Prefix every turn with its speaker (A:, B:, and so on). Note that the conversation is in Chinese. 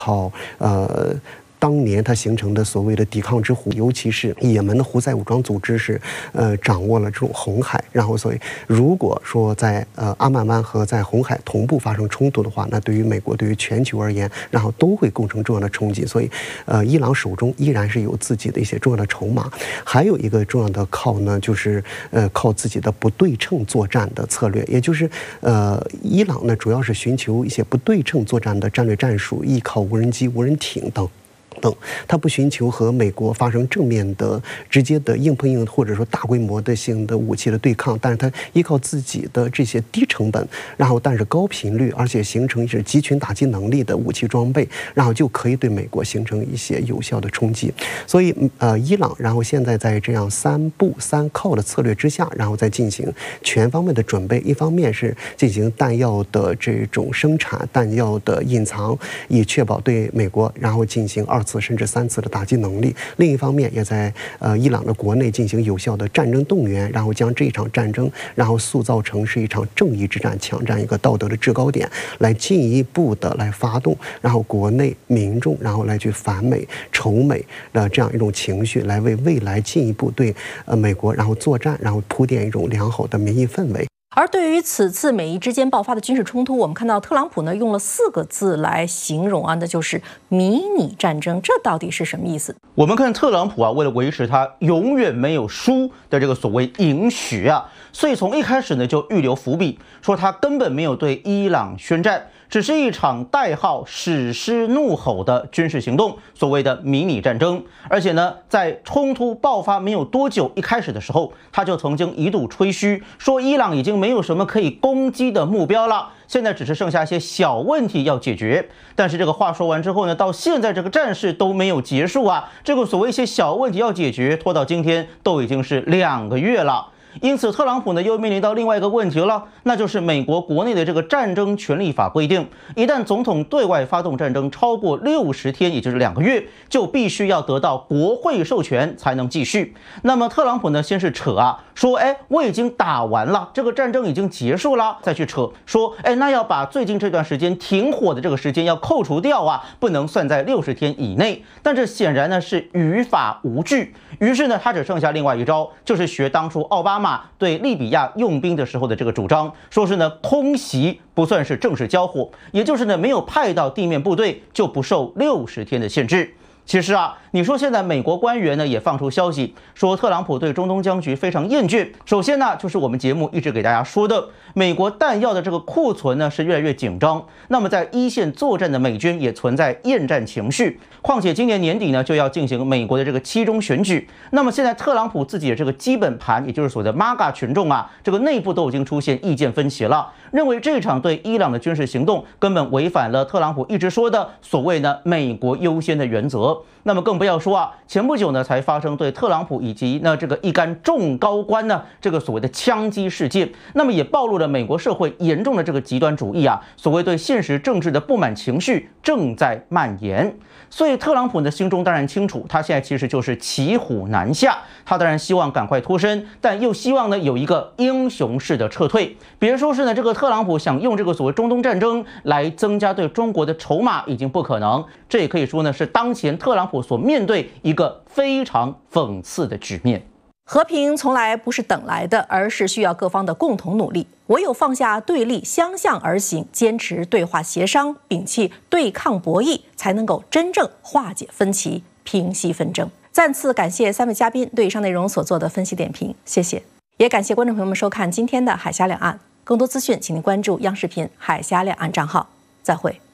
A: 好，当年它形成的所谓的抵抗之湖，尤其是也门的胡塞武装组织是，掌握了这种红海，然后所以如果说在阿曼湾和在红海同步发生冲突的话，那对于美国对于全球而言，然后都会构成重要的冲击。所以，伊朗手中依然是有自己的一些重要的筹码，还有一个重要的靠呢，就是靠自己的不对称作战的策略，也就是伊朗呢主要是寻求一些不对称作战的战略战术，依靠无人机、无人艇等。他不寻求和美国发生正面的、直接的硬碰硬，或者说大规模的性的武器的对抗，但是他依靠自己的这些低成本，然后但是高频率，而且形成是集群打击能力的武器装备，然后就可以对美国形成一些有效的冲击。所以伊朗然后现在在这样三步三靠的策略之下，然后再进行全方面的准备，一方面是进行弹药的这种生产、弹药的隐藏，以确保对美国然后进行2次甚至3次的打击能力。另一方面，也在伊朗的国内进行有效的战争动员，然后将这一场战争，然后塑造成是一场正义之战，抢占一个道德的制高点，来进一步的来发动，然后国内民众，然后来去反美、仇美的这样一种情绪，来为未来进一步对美国然后作战，然后铺垫一种良好的民意氛围。
B: 而对于此次美伊之间爆发的军事冲突，我们看到特朗普呢用了4个字来形容啊，那就是迷你战争。这到底是什么意思？
C: 我们看特朗普啊，为了维持他永远没有输的这个所谓赢局啊，所以从一开始呢就预留伏笔，说他根本没有对伊朗宣战，只是一场代号史诗怒吼的军事行动，所谓的迷你战争。而且呢，在冲突爆发没有多久，一开始的时候，他就曾经一度吹嘘说伊朗已经没有什么可以攻击的目标了，现在只是剩下一些小问题要解决。但是这个话说完之后呢，到现在这个战事都没有结束啊，这个所谓一些小问题要解决，拖到今天都已经是2个月了。因此，特朗普呢又面临到另外一个问题了，那就是美国国内的这个战争权利法规定，一旦总统对外发动战争超过60天，也就是2个月，就必须要得到国会授权才能继续。那么特朗普呢，先是扯啊，说我已经打完了，这个战争已经结束了，再去扯说那要把最近这段时间停火的这个时间要扣除掉啊，不能算在60天以内。但这显然呢是于法无据，于是呢他只剩下另外一招，就是学当初奥巴马对利比亚用兵的时候的这个主张，说是呢空袭不算是正式交火，也就是呢没有派到地面部队就不受60天的限制。其实啊，你说现在美国官员呢也放出消息说，特朗普对中东僵局非常厌倦。首先呢，就是我们节目一直给大家说的，美国弹药的这个库存呢是越来越紧张。那么在一线作战的美军也存在厌战情绪。况且今年年底呢就要进行美国的这个期中选举。那么现在特朗普自己的这个基本盘，也就是所谓的 MAGA 群众啊，这个内部都已经出现意见分歧了，认为这场对伊朗的军事行动根本违反了特朗普一直说的所谓呢美国优先的原则。那么更不要说啊，前不久呢才发生对特朗普以及呢这个一干众高官呢这个所谓的枪击事件，那么也暴露了美国社会严重的这个极端主义啊，所谓对现实政治的不满情绪正在蔓延。所以特朗普呢心中当然清楚，他现在其实就是骑虎难下，他当然希望赶快脱身，但又希望呢有一个英雄式的撤退。别说是呢这个特朗普想用这个所谓中东战争来增加对中国的筹码已经不可能，这也可以说呢是当前特朗普所面对一个非常讽刺的局面。
B: 和平从来不是等来的，而是需要各方的共同努力。唯有放下对立，相向而行，坚持对话协商，摒弃对抗博弈，才能够真正化解分歧，平息纷争。再次感谢3位嘉宾对以上内容所做的分析点评，谢谢。也感谢观众朋友们收看今天的海峡两岸。更多资讯，请您关注央视频海峡两岸账号。再会。